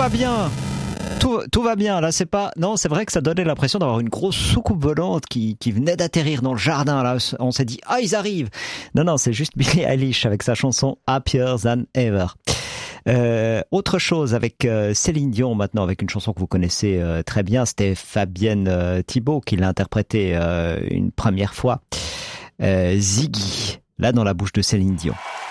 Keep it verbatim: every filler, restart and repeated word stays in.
va bien. Tout, tout va bien. Là, c'est pas. Non, c'est vrai que ça donnait l'impression d'avoir une grosse soucoupe volante qui, qui venait d'atterrir dans le jardin. Là, on s'est dit, ah, ils arrivent. Non, non, c'est juste Billie Eilish avec sa chanson Happier Than Ever. Euh, autre chose avec euh, Céline Dion maintenant, avec une chanson que vous connaissez euh, très bien. C'était Fabienne euh, Thibault qui l'a interprétée euh, une première fois. Euh, Ziggy, là dans la bouche de Céline Dion.